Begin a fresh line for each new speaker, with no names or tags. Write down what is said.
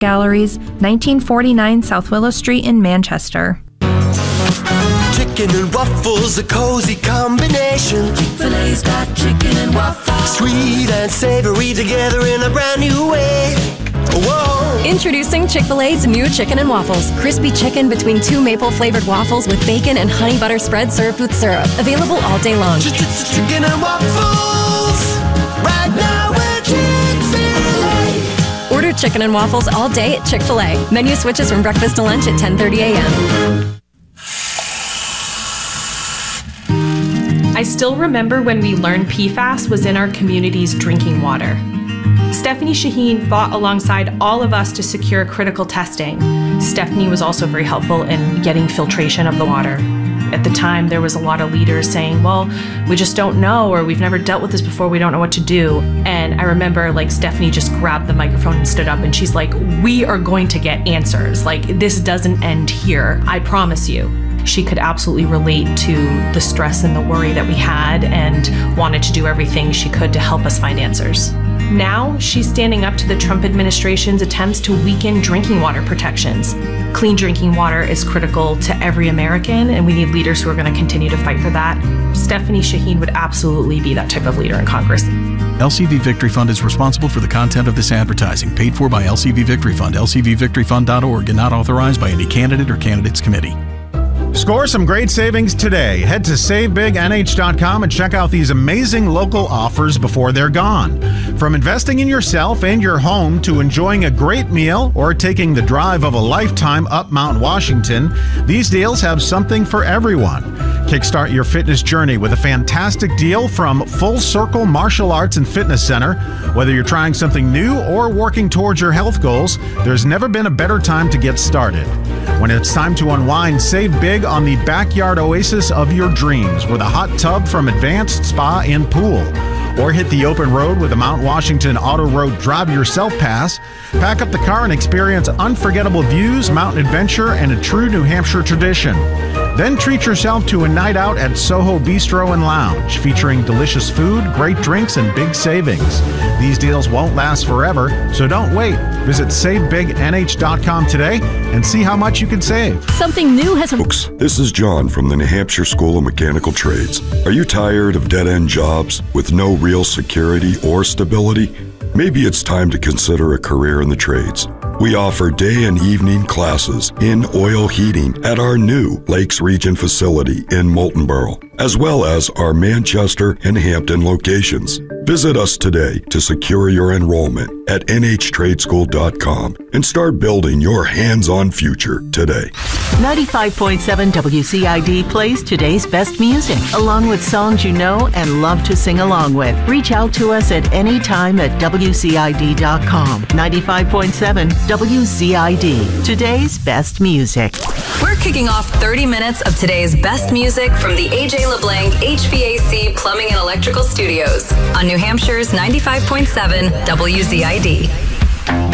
Galleries, 1949 South Willow Street in Manchester.
Chicken and waffles, a cozy combination.
Chick-fil-A's got chicken and waffles.
Sweet and savory together in a brand new way. Whoa.
Introducing Chick-fil-A's new chicken and waffles. Crispy chicken between two maple-flavored waffles with bacon and honey butter spread served with syrup. Available all day long.
Chicken and waffles. Right now we're Chick-fil-A.
Order chicken and waffles all day at Chick-fil-A. Menu switches from breakfast to lunch at 10:30 a.m.
I still remember when we learned PFAS was in our community's drinking water. Stephanie Shaheen fought alongside all of us to secure critical testing. Stephanie was also very helpful in getting filtration of the water. At the time, there was a lot of leaders saying, well, we just don't know, or we've never dealt with this before, we don't know what to do. And I remember Stephanie just grabbed the microphone and stood up and she's like, we are going to get answers. This doesn't end here, I promise you. She could absolutely relate to the stress and the worry that we had and wanted to do everything she could to help us find answers. Now, she's standing up to the Trump administration's attempts to weaken drinking water protections. Clean drinking water is critical to every American, and we need leaders who are going to continue to fight for that. Stephanie Shaheen would absolutely be that type of leader in Congress.
LCV Victory Fund is responsible for the content of this advertising, paid for by LCV Victory Fund, lcvvictoryfund.org, and not authorized by any candidate or candidates committee.
Score some great savings today. Head to SaveBigNH.com and check out these amazing local offers before they're gone. From investing in yourself and your home to enjoying a great meal or taking the drive of a lifetime up Mount Washington, these deals have something for everyone. Kickstart your fitness journey with a fantastic deal from Full Circle Martial Arts and Fitness Center. Whether you're trying something new or working towards your health goals, there's never been a better time to get started. When it's time to unwind, save big on the backyard oasis of your dreams with a hot tub from Advanced Spa and Pool. Or hit the open road with a Mount Washington Auto Road Drive Yourself Pass. Pack up the car and experience unforgettable views, mountain adventure, and a true New Hampshire tradition. Then treat yourself to a night out at Soho Bistro and Lounge, featuring delicious food, great drinks, and big savings. These deals won't last forever, so don't wait. Visit SaveBigNH.com today and see how much you can save.
Something new has...
Folks, this is John from the New Hampshire School of Mechanical Trades. Are you tired of dead-end jobs with no real security or stability? Maybe it's time to consider a career in the trades. We offer day and evening classes in oil heating at our new Lakes Region facility in Moultonborough, as well as our Manchester and Hampton locations. Visit us today to secure your enrollment at nhtradeschool.com and start building your hands-on future today.
95.7 WCID plays today's best music, along with songs you know and love to sing along with. Reach out to us at any time at WCID.com. 95.7 WCID, today's best music.
We're kicking off 30 minutes of today's best music from the A.J. LeBlanc HVAC Plumbing and Electrical Studios on New Hampshire's 95.7 WCID.